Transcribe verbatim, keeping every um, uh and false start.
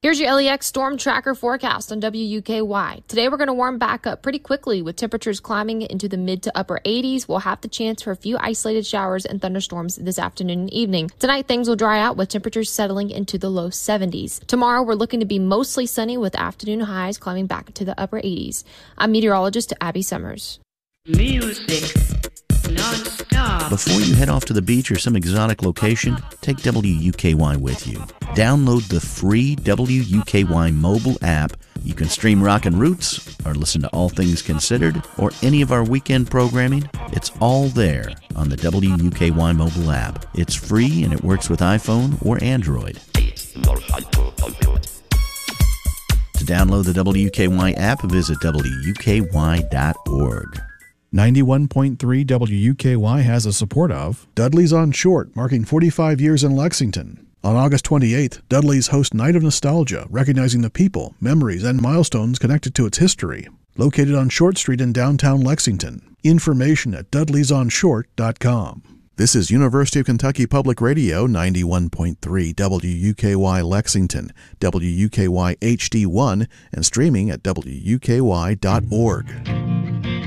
Here's your L E X Storm Tracker forecast on W U K Y. Today we're going to warm back up pretty quickly with temperatures climbing into the mid to upper eighties. We'll have the chance for a few isolated showers and thunderstorms this afternoon and evening. Tonight things will dry out with temperatures settling into the low seventies. Tomorrow we're looking to be mostly sunny with afternoon highs climbing back to the upper eighties. I'm meteorologist Abby Summers. Music non-stop. Before you head off to the beach or some exotic location, take W U K Y with you. Download the free W U K Y mobile app. You can stream Rockin' Roots or listen to All Things Considered or any of our weekend programming. It's all there on the W U K Y mobile app. It's free and it works with iPhone or Android. To download the W U K Y app, visit W U K Y dot org. ninety-one point three W U K Y has the support of Dudley's on Short, marking forty-five years in Lexington. On August twenty-eighth, Dudley's host Night of Nostalgia, recognizing the people, memories, and milestones connected to its history. Located on Short Street in downtown Lexington. Information at dudleys on short dot com. This is University of Kentucky Public Radio, ninety-one point three W U K Y Lexington, W U K Y H D one, and streaming at W U K Y dot org.